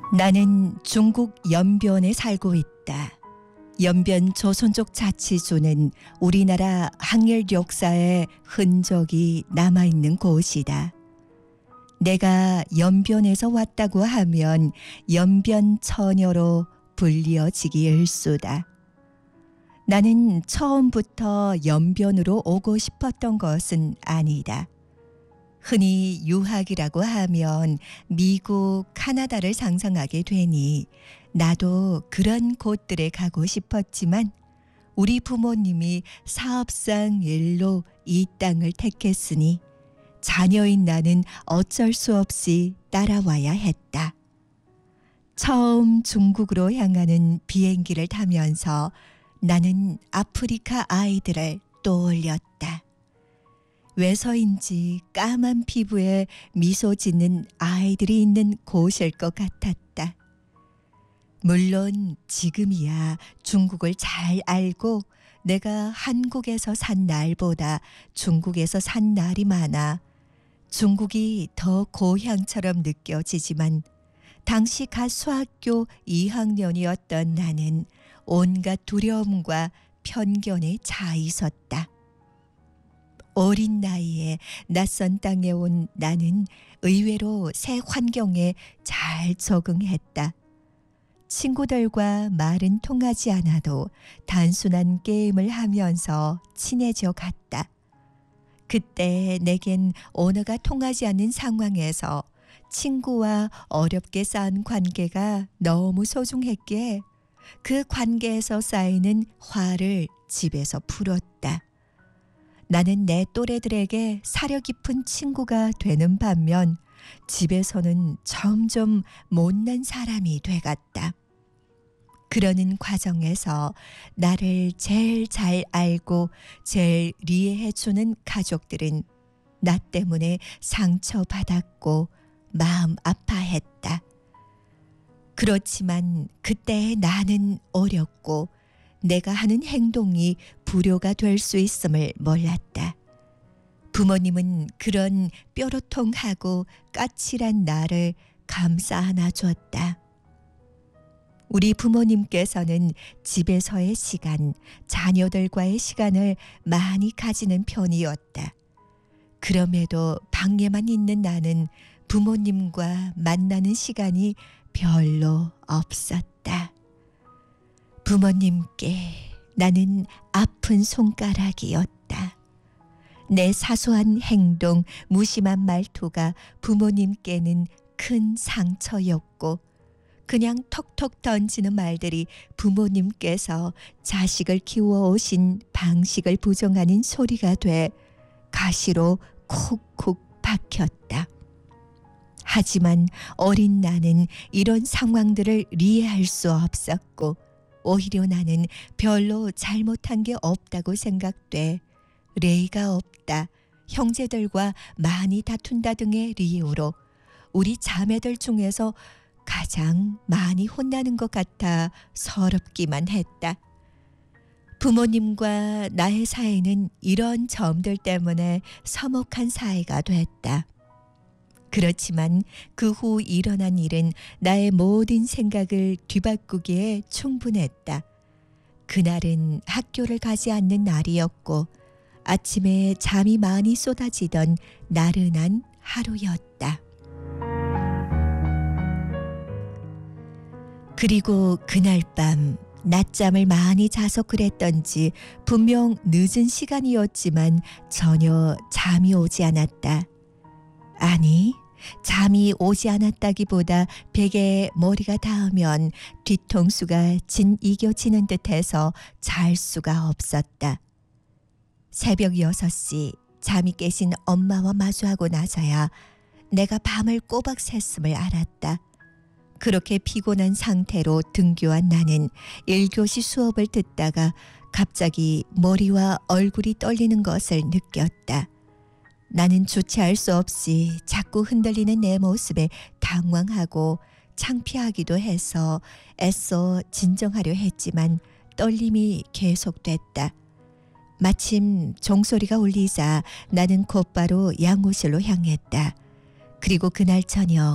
나는 중국 연변에 살고 있다. 연변 조선족 자치주는 우리나라 항일 역사의 흔적이 남아있는 곳이다. 내가 연변에서 왔다고 하면 연변 처녀로 불리어지기 일쑤다. 나는 처음부터 연변으로 오고 싶었던 것은 아니다. 흔히 유학이라고 하면 미국, 카나다를 상상하게 되니 나도 그런 곳들에 가고 싶었지만 우리 부모님이 사업상 일로 이 땅을 택했으니 자녀인 나는 어쩔 수 없이 따라와야 했다. 처음 중국으로 향하는 비행기를 타면서 나는 아프리카 아이들을 떠올렸다. 왜서인지 까만 피부에 미소 짓는 아이들이 있는 곳일 것 같았다. 물론 지금이야 중국을 잘 알고 내가 한국에서 산 날보다 중국에서 산 날이 많아 중국이 더 고향처럼 느껴지지만 당시 갓 수학교 2학년이었던 나는 온갖 두려움과 편견에 차 있었다. 어린 나이에 낯선 땅에 온 나는 의외로 새 환경에 잘 적응했다. 친구들과 말은 통하지 않아도 단순한 게임을 하면서 친해져 갔다. 그때 내겐 언어가 통하지 않는 상황에서 친구와 어렵게 쌓은 관계가 너무 소중했기에 그 관계에서 쌓이는 화를 집에서 풀었다. 나는 내 또래들에게 사려 깊은 친구가 되는 반면 집에서는 점점 못난 사람이 돼갔다. 그러는 과정에서 나를 제일 잘 알고 제일 이해해주는 가족들은 나 때문에 상처받았고 마음 아파했다. 그렇지만 그때의 나는 어렸고 내가 하는 행동이 불효가 될 수 있음을 몰랐다. 부모님은 그런 뾰로통하고 까칠한 나를 감싸 안아줬다. 우리 부모님께서는 집에서의 시간, 자녀들과의 시간을 많이 가지는 편이었다. 그럼에도 방에만 있는 나는 부모님과 만나는 시간이 별로 없었다. 부모님께 나는 아픈 손가락이었다. 내 사소한 행동, 무심한 말투가 부모님께는 큰 상처였고 그냥 톡톡 던지는 말들이 부모님께서 자식을 키워오신 방식을 부정하는 소리가 돼 가시로 콕콕 박혔다. 하지만 어린 나는 이런 상황들을 이해할 수 없었고 오히려 나는 별로 잘못한 게 없다고 생각돼 예의가 없다, 형제들과 많이 다툰다 등의 이유로 우리 자매들 중에서 가장 많이 혼나는 것 같아 서럽기만 했다. 부모님과 나의 사이는 이런 점들 때문에 서먹한 사이가 됐다. 그렇지만 그 후 일어난 일은 나의 모든 생각을 뒤바꾸기에 충분했다. 그날은 학교를 가지 않는 날이었고 아침에 잠이 많이 쏟아지던 나른한 하루였다. 그리고 그날 밤 낮잠을 많이 자서 그랬던지 분명 늦은 시간이었지만 전혀 잠이 오지 않았다. 아니, 잠이 오지 않았다기보다 베개에 머리가 닿으면 뒤통수가 이겨지는 듯해서 잘 수가 없었다. 새벽 6시 잠이 깨신 엄마와 마주하고 나서야 내가 밤을 꼬박 샜음을 알았다. 그렇게 피곤한 상태로 등교한 나는 1교시 수업을 듣다가 갑자기 머리와 얼굴이 떨리는 것을 느꼈다. 나는 주체할 수 없이 자꾸 흔들리는 내 모습에 당황하고 창피하기도 해서 애써 진정하려 했지만 떨림이 계속됐다. 마침 종소리가 울리자 나는 곧바로 양호실로 향했다. 그리고 그날 저녁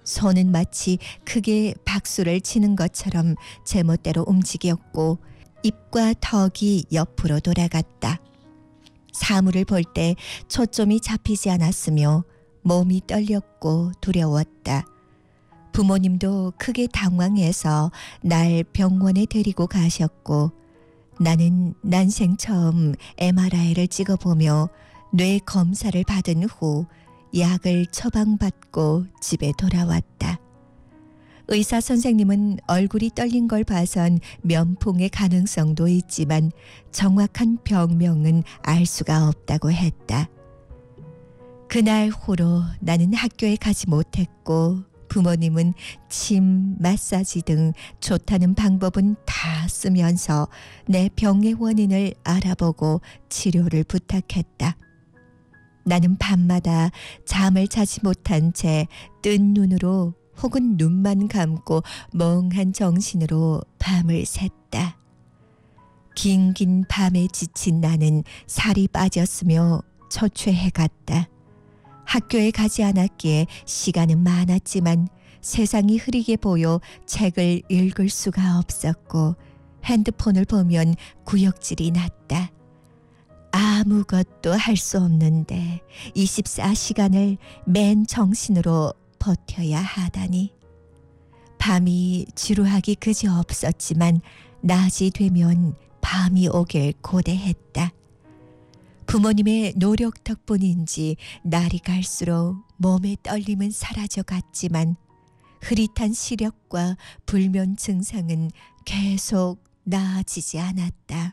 손은 마치 크게 박수를 치는 것처럼 제멋대로 움직였고 입과 턱이 옆으로 돌아갔다. 사물을 볼 때 초점이 잡히지 않았으며 몸이 떨렸고 두려웠다. 부모님도 크게 당황해서 날 병원에 데리고 가셨고 나는 난생 처음 MRI를 찍어보며 뇌 검사를 받은 후 약을 처방받고 집에 돌아왔다. 의사 선생님은 얼굴이 떨린 걸 봐선 면풍의 가능성도 있지만 정확한 병명은 알 수가 없다고 했다. 그날 후로 나는 학교에 가지 못했고 부모님은 침, 마사지 등 좋다는 방법은 다 쓰면서 내 병의 원인을 알아보고 치료를 부탁했다. 나는 밤마다 잠을 자지 못한 채 뜬 눈으로 혹은 눈만 감고 멍한 정신으로 밤을 샜다. 긴긴 밤에 지친 나는 살이 빠졌으며 초췌해갔다. 학교에 가지 않았기에 시간은 많았지만 세상이 흐리게 보여 책을 읽을 수가 없었고 핸드폰을 보면 구역질이 났다. 아무것도 할 수 없는데 24시간을 맨 정신으로 버텨야 하다니. 밤이 지루하기 그지없었지만 낮이 되면 밤이 오길 고대했다. 부모님의 노력 덕분인지 날이 갈수록 몸의 떨림은 사라져 갔지만 흐릿한 시력과 불면 증상은 계속 나아지지 않았다.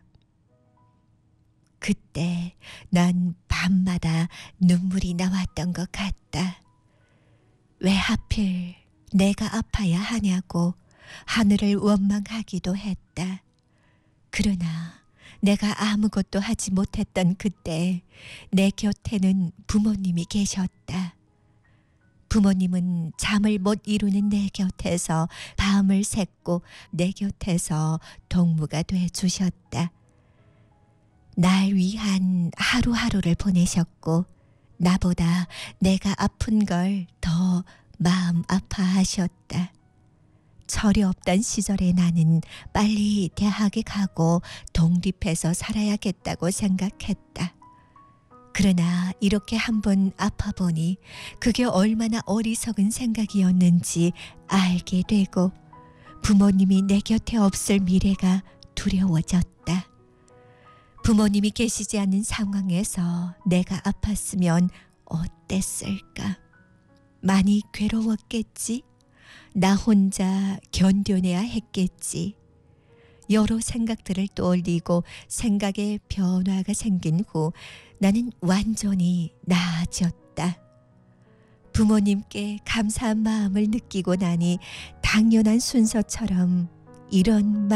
그때 난 밤마다 눈물이 나왔던 것 같다. 왜 하필 내가 아파야 하냐고 하늘을 원망하기도 했다. 그러나 내가 아무것도 하지 못했던 그때 내 곁에는 부모님이 계셨다. 부모님은 잠을 못 이루는 내 곁에서 밤을 샜고 내 곁에서 동무가 돼 주셨다. 날 위한 하루하루를 보내셨고 나보다 내가 아픈 걸 더 마음 아파하셨다. 철이 없던 시절에 나는 빨리 대학에 가고 독립해서 살아야겠다고 생각했다. 그러나 이렇게 한번 아파보니 그게 얼마나 어리석은 생각이었는지 알게 되고 부모님이 내 곁에 없을 미래가 두려워졌다. 부모님이 계시지 않는 상황에서 내가 아팠으면 어땠을까? 많이 괴로웠겠지? 나 혼자 견뎌내야 했겠지. 여러 생각들을 떠올리고 생각에 변화가 생긴 후 나는 완전히 나아졌다. 부모님께 감사한 마음을 느끼고 나니 당연한 순서처럼 이런